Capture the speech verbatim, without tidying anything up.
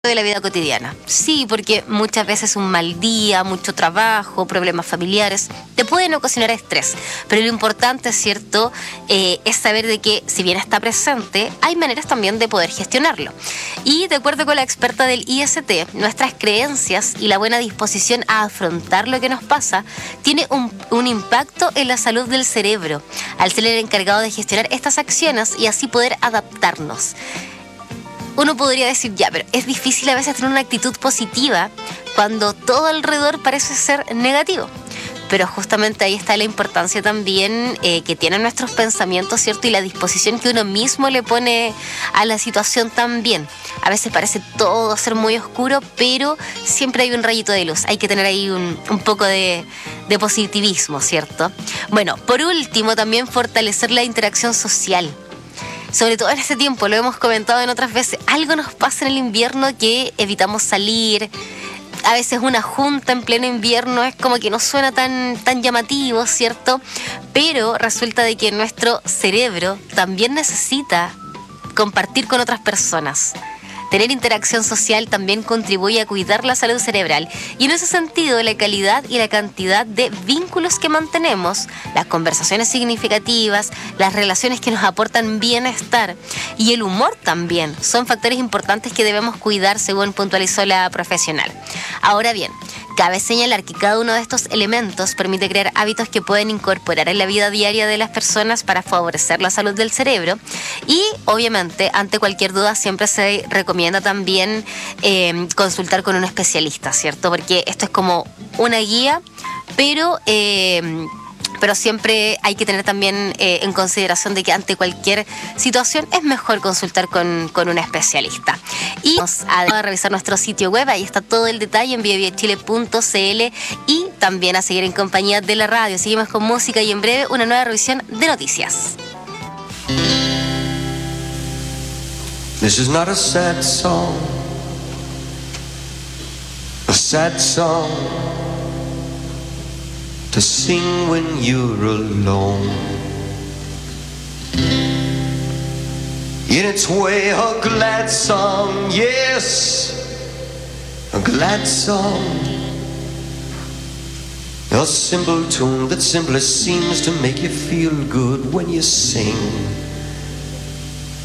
de la vida cotidiana. Sí, porque muchas veces un mal día, mucho trabajo, problemas familiares, te pueden ocasionar estrés. Pero lo importante, ¿cierto?, eh, es saber de que, si bien está presente, hay maneras también de poder gestionarlo. Y de acuerdo con la experta del I S T, nuestras creencias y la buena disposición a afrontar lo que nos pasa tiene un, un impacto en la salud del cerebro, al ser el encargado de gestionar estas acciones y así poder adaptarnos. Uno podría decir, ya, pero es difícil a veces tener una actitud positiva cuando todo alrededor parece ser negativo. Pero justamente ahí está la importancia también eh, que tienen nuestros pensamientos, ¿cierto? Y la disposición que uno mismo le pone a la situación también. A veces parece todo ser muy oscuro, pero siempre hay un rayito de luz. Hay que tener ahí un, un poco de, de positivismo, ¿cierto? Bueno, por último, también fortalecer la interacción social. Sobre todo en este tiempo, lo hemos comentado en otras veces, algo nos pasa en el invierno que evitamos salir. A veces una junta en pleno invierno es como que no suena tan, tan llamativo, ¿cierto? Pero resulta de que nuestro cerebro también necesita compartir con otras personas. Tener interacción social también contribuye a cuidar la salud cerebral. Y en ese sentido, la calidad y la cantidad de vínculos que mantenemos, las conversaciones significativas, las relaciones que nos aportan bienestar y el humor también son factores importantes que debemos cuidar, según puntualizó la profesional. Ahora bien, cabe señalar que cada uno de estos elementos permite crear hábitos que pueden incorporar en la vida diaria de las personas para favorecer la salud del cerebro. Y obviamente, ante cualquier duda, siempre se recomienda también eh, consultar con un especialista, ¿cierto? Porque esto es como una guía, pero... Eh, pero siempre hay que tener también eh, en consideración de que ante cualquier situación es mejor consultar con, con un especialista. Y vamos a revisar nuestro sitio web, ahí está todo el detalle en viaviachile punto c l y también a seguir en compañía de la radio. Seguimos con música y en breve una nueva revisión de noticias. This is not a sad song, a sad song to sing when you're alone. In its way, a glad song, yes, a glad song. A simple tune that simply seems to make you feel good when you sing.